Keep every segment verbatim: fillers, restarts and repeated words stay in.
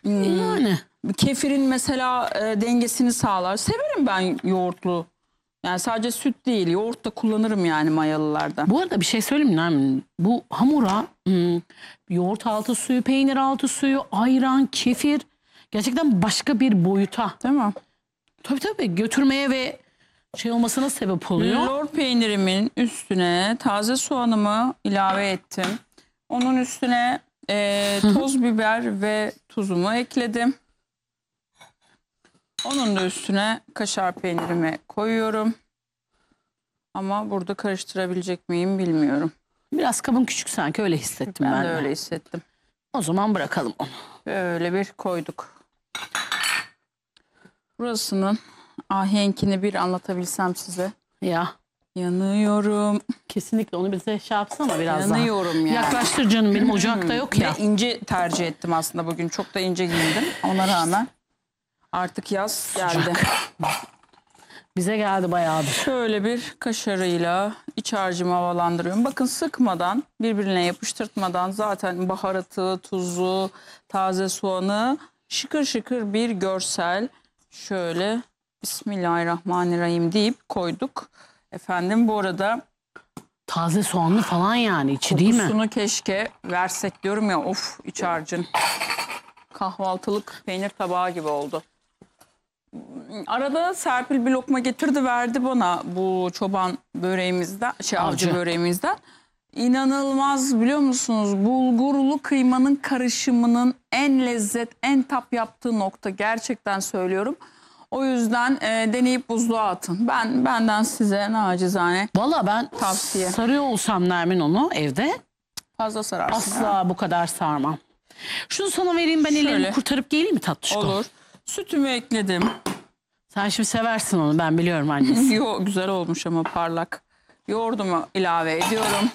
Yani. Kefirin mesela e, dengesini sağlar. Severim ben yoğurtlu. Yani sadece süt değil, yoğurt da kullanırım yani mayalılarda. Bu arada bir şey söyleyeyim mi Nermin? Bu hamura hmm, yoğurt altı suyu, peynir altı suyu, ayran, kefir gerçekten başka bir boyuta. Değil mi? Tabii tabii götürmeye ve şey olmasına sebep oluyor. Lor peynirimin üstüne taze soğanımı ilave ettim. Onun üstüne e, toz biber ve tuzumu ekledim. Onun da üstüne kaşar peynirimi koyuyorum. Ama burada karıştırabilecek miyim bilmiyorum. Biraz kabın küçük sanki, öyle hissettim ben, Ben de. de öyle hissettim. O zaman bırakalım onu. Böyle bir koyduk. Burasının ahenkini bir anlatabilsem size. Ya Yanıyorum. kesinlikle onu bize şey yapsana biraz daha. Yanıyorum yani. Yaklaştır canım, benim ocakta yok ya. Ve ince tercih ettim aslında bugün. Çok da ince giyindim. Ona rağmen artık yaz geldi. Sıcak. Bize geldi bayağıdır. Şöyle bir kaşarıyla iç harcımı havalandırıyorum. Bakın sıkmadan, birbirine yapıştırtmadan zaten baharatı, tuzu, taze soğanı, şıkır şıkır bir görsel. Şöyle Bismillahirrahmanirrahim deyip koyduk. Efendim bu arada Taze soğanlı falan yani içi, değil mi? kokusunu keşke versek diyorum ya, of iç harcın. Kahvaltılık peynir tabağı gibi oldu. Arada Serpil bir lokma getirdi verdi bana bu çoban böreğimizden, şey avcı, Avcı. böreğimizden. İnanılmaz, biliyor musunuz? Bulgurlu kıymanın karışımının en lezzet, en tap yaptığı nokta, gerçekten söylüyorum. O yüzden e, deneyip buzluğa atın. Ben benden size nacizane Valla ben tavsiye. sarıyor olsam Nermin onu evde Fazla sararsın. asla ha. bu kadar sarmam. Şunu sana vereyim, ben Şöyle. ellerimi kurtarıp geleyim mi tatlışko? Olur. Sütümü ekledim. Sen şimdi seversin onu, ben biliyorum annesi. Yo, güzel olmuş ama parlak. Yoğurdumu ilave ediyorum.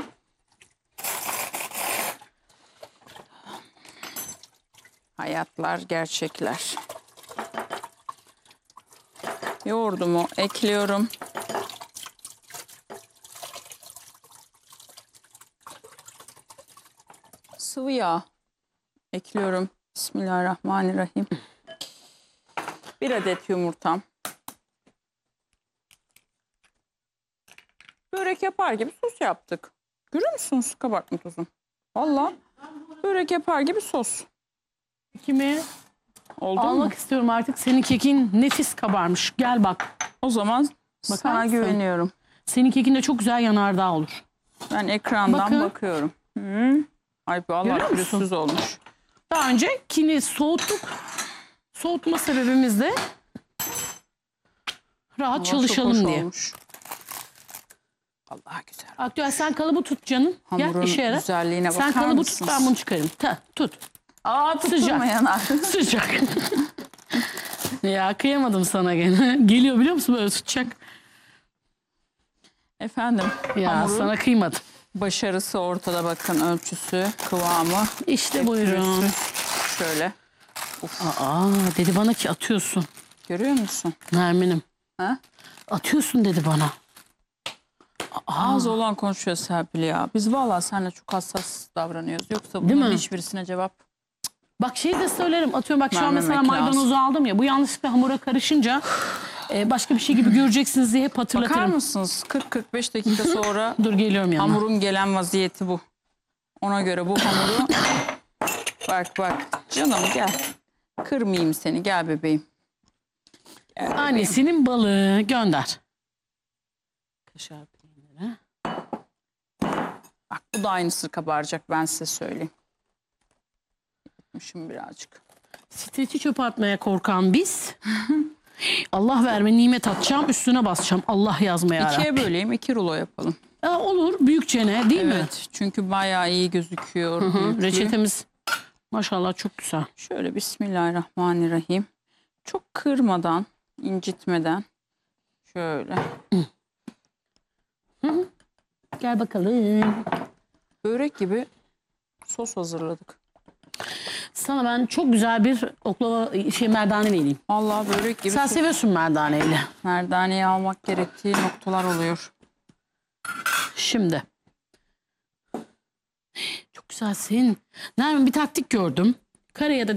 Hayatlar, gerçekler. Yoğurdumu ekliyorum. Sıvı yağ ekliyorum. Bismillahirrahmanirrahim. Bir adet yumurtam. Börek yapar gibi sos yaptık. Görüyor musunuz kabartma tozunu? Vallahi börek yapar gibi sos. Kimi Oldu almak mu? istiyorum artık. Senin kekin nefis kabarmış. Gel bak. O zaman Bakar sana mısın? güveniyorum. Senin kekin de çok güzel yanardağ olur. Ben ekrandan Bakın. bakıyorum. Hı. Ay Allah Görüyor musun? pürüzsüz olmuş. Daha önce kini soğuttuk. Soğutma sebebimiz de rahat Ama çok çalışalım hoş diye. olmuş. Allah güzel. Aktüel sen kalıbı tut canım. Gel Hamurun işe yara. güzelliğine Sen bakar kalıbı mısınız? tut, ben bunu çıkarayım. Ta, tut. Aa, Sıcak. tutturma yanar. Sıcak. Ya kıyamadım sana gene. Geliyor biliyor musun, böyle tutacak. Efendim, Ya hamurun sana kıymadım. başarısı ortada, bakın ölçüsü, kıvamı. İşte buyurun. Şöyle. Aa, dedi bana ki atıyorsun. Görüyor musun? Nermin'im. Ha? Atıyorsun dedi bana. Az olan konuşuyor Serpil ya. Biz vallahi seninle çok hassas davranıyoruz. Yoksa Değil bunun mi? hiçbirisine cevap. Bak şeyi de söylerim. Atıyorum bak, şu an Vermemek mesela maydanozu lazım. aldım ya. Bu yanlışlıkla hamura karışınca e, başka bir şey gibi göreceksiniz diye hep Bakar hatırlatırım. mısınız? kırk kırk beş dakika sonra Dur geliyorum yanına. hamurun gelen vaziyeti bu. Ona göre bu hamuru... Bak bak canım, gel. Kırmayayım seni, gel bebeğim. Gel bebeğim. Annesinin balığı gönder. Kaşar peyniri. Bak bu da aynısı kabaracak, ben size söyleyeyim. Yapmışım birazcık. Streçi çöpe atmaya korkan biz. Allah verme nimet atacağım, üstüne basacağım. Allah yazmaya İkiye böleyim, iki rulo yapalım. Aa, olur büyükçene değil mi? Evet, çünkü bayağı iyi gözüküyor. Hı, büyüklüğü. reçetemiz maşallah çok güzel. Şöyle Bismillahirrahmanirrahim. Çok kırmadan, incitmeden. Şöyle. Gel bakalım. Börek gibi sos hazırladık. Sana ben çok güzel bir oklava şey merdane vereyim. Allah, börek gibi Sen sos. seviyorsun merdaneyle. Merdaneyi almak gerektiği noktalar oluyor. Şimdi. Çok güzelsin. Nermin, bir taktik gördüm. Karaya da